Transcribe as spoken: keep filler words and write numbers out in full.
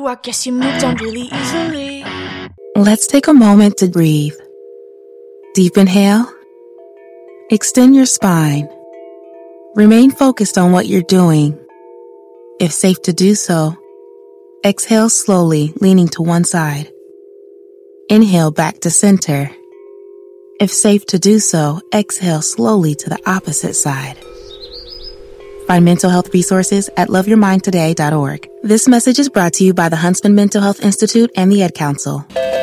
you, I guess you moved on really easily. Let's take a moment to breathe. Deep inhale. Extend your spine. Remain focused on what you're doing. If safe to do so, exhale slowly, leaning to one side. Inhale back to center. If safe to do so, exhale slowly to the opposite side. Find mental health resources at love your mind today dot org. This message is brought to you by the Huntsman Mental Health Institute and the Ad Council.